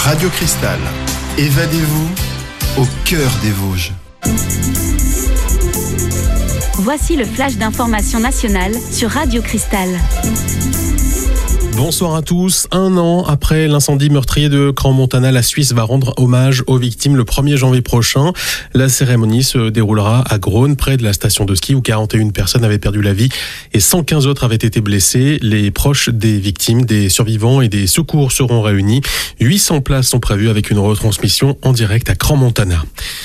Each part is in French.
Radio Cristal, évadez-vous au cœur des Vosges. Voici le flash d'information nationale sur Radio Cristal. Bonsoir à tous. 1 an après l'incendie meurtrier de Crans-Montana, la Suisse va rendre hommage aux victimes le 1er janvier prochain. La cérémonie se déroulera à Groene, près de la station de ski où 41 personnes avaient perdu la vie et 115 autres avaient été blessées. Les proches des victimes, des survivants et des secours seront réunis. 800 places sont prévues avec une retransmission en direct à Crans-Montana.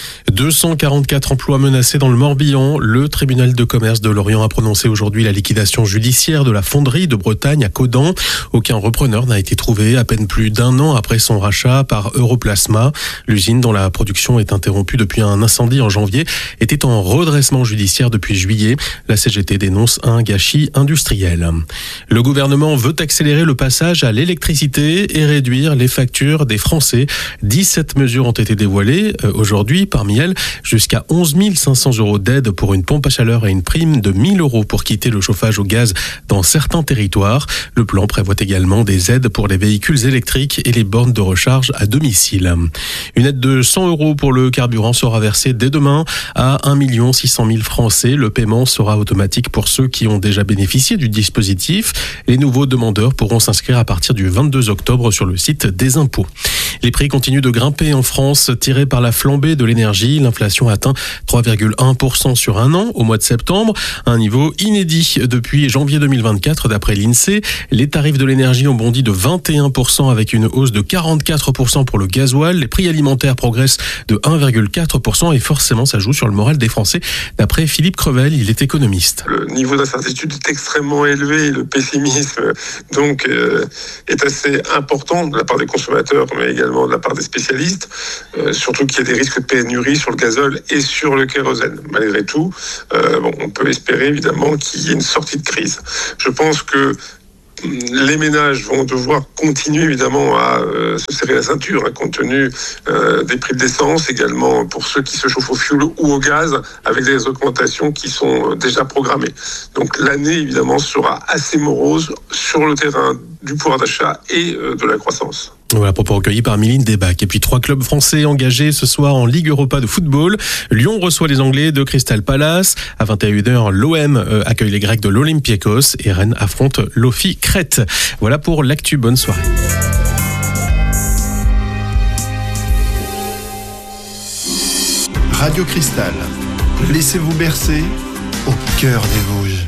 244 emplois menacés dans le Morbihan. Le tribunal de commerce de Lorient a prononcé aujourd'hui la liquidation judiciaire de la fonderie de Bretagne à Caudan. Aucun repreneur n'a été trouvé à peine plus d'1 an après son rachat par Europlasma. L'usine, dont la production est interrompue depuis un incendie en janvier, était en redressement judiciaire depuis juillet. La CGT dénonce un gâchis industriel. Le gouvernement veut accélérer le passage à l'électricité et réduire les factures des Français. 17 mesures ont été dévoilées aujourd'hui. Parmi elles, jusqu'à 11 500 € d'aide pour une pompe à chaleur et une prime de 1 000 € pour quitter le chauffage au gaz dans certains territoires. Le plan prévoit également des aides pour les véhicules électriques et les bornes de recharge à domicile. Une aide de 100 € pour le carburant sera versée dès demain à 1 600 000 Français. Le paiement sera automatique pour ceux qui ont déjà bénéficié du dispositif. Les nouveaux demandeurs pourront s'inscrire à partir du 22 octobre sur le site des impôts. Les prix continuent de grimper en France, tirés par la flambée de l'énergie. L'inflation atteint 3,1% sur 1 an au mois de septembre, un niveau inédit depuis janvier 2024 d'après l'INSEE. Les tarifs de l'énergie ont bondi de 21% avec une hausse de 44% pour le gasoil. Les prix alimentaires progressent de 1,4% et forcément ça joue sur le moral des Français. D'après Philippe Crevel, il est économiste. Le niveau d'incertitude est extrêmement élevé, le pessimisme donc est assez important de la part des consommateurs mais également de la part des spécialistes, surtout qu'il y a des risques de pénurie sur le gazole et sur le kérosène. Malgré tout, on peut espérer évidemment qu'il y ait une sortie de crise. Je pense que les ménages vont devoir continuer évidemment à se serrer la ceinture, compte tenu des prix de l'essence, également pour ceux qui se chauffent au fioul ou au gaz, avec des augmentations qui sont déjà programmées. Donc l'année évidemment sera assez morose sur le terrain du pouvoir d'achat et de la croissance. Voilà, propos recueillis par Miline Debac. Et puis 3 clubs français engagés ce soir en Ligue Europa de football. Lyon reçoit les Anglais de Crystal Palace. À 21h, l'OM accueille les Grecs de l'Olympiakos et Rennes affronte l'OFI Crète. Voilà pour l'actu. Bonne soirée. Radio Cristal, laissez-vous bercer au cœur des Vosges.